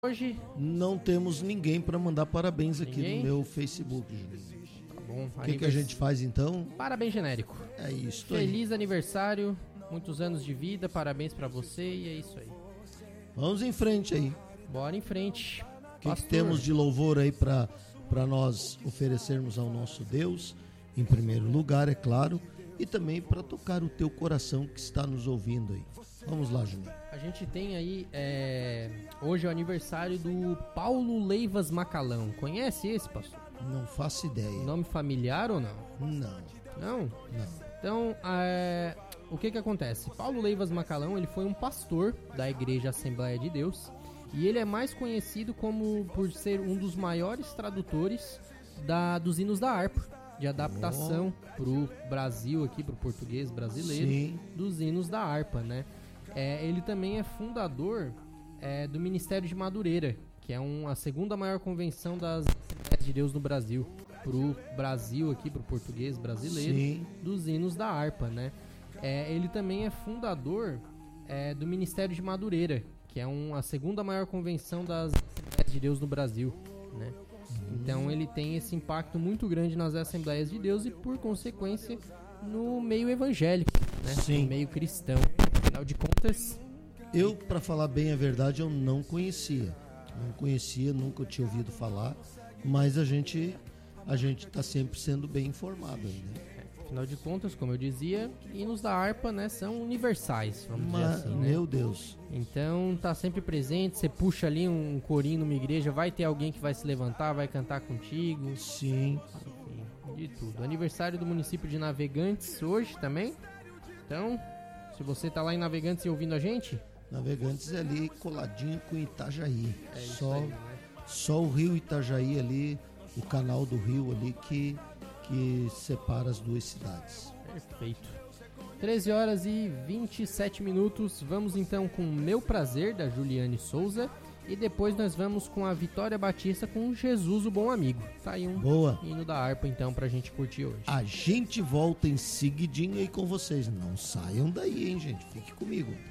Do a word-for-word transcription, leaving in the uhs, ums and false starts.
Hoje não temos ninguém para mandar parabéns aqui ninguém? no meu Facebook, Julinho. Tá bom. O que, que a gente faz então? Parabéns genérico. É isso aí. Feliz aniversário, muitos anos de vida, parabéns pra você e é isso aí. Vamos em frente aí. Bora em frente. O que, que temos de louvor aí para para nós oferecermos ao nosso Deus, em primeiro lugar, é claro, e também para tocar o teu coração que está nos ouvindo aí. Vamos lá, Julinho. A gente tem aí, é... hoje é o aniversário do Paulo Leivas Macalão. Conhece esse, pastor? Não faço ideia. Nome familiar ou não? Não. Não? Não. Então, é... o que que acontece? Paulo Leivas Macalão, ele foi um pastor da Igreja Assembleia de Deus e ele é mais conhecido como por ser um dos maiores tradutores da, dos hinos da harpa, de adaptação oh. pro Brasil aqui, pro português brasileiro, Sim. dos hinos da harpa, né? É, ele também é fundador é, do Ministério de Madureira, que é um, a segunda maior convenção das Assembleias de Deus no Brasil, pro Brasil aqui, pro português brasileiro, Sim. dos hinos da harpa, né? É, ele também é fundador é, do Ministério de Madureira, que é um, a segunda maior convenção das Assembleias de Deus no Brasil, né? Então ele tem esse impacto muito grande nas Assembleias de Deus e, por consequência, no meio evangélico, né? Sim. No meio cristão. Afinal de contas... Eu, para falar bem a verdade, eu não conhecia. Não conhecia, nunca tinha ouvido falar, mas a gente a gente está sempre sendo bem informado aí, né? Afinal de contas, como eu dizia, hinos da harpa, né, são universais, vamos Mas, dizer assim, né? Meu Deus. Então tá sempre presente, você puxa ali um corinho numa igreja, vai ter alguém que vai se levantar, vai cantar contigo. Sim. Enfim, de tudo. Aniversário do município de Navegantes hoje também. Então, se você tá lá em Navegantes e ouvindo a gente... Navegantes é ali coladinho com Itajaí. É isso só, aí, né? Só o rio Itajaí ali, o canal do rio ali que... que separa as duas cidades. Perfeito. treze horas e vinte e sete minutos. Vamos então com Meu Prazer, da Juliane Souza. E depois nós vamos com a Vitória Batista com Jesus, o Bom Amigo. Tá aí um Boa. hino da harpa então pra gente curtir hoje. A gente volta em seguidinho aí com vocês. Não saiam daí, hein, gente? Fique comigo.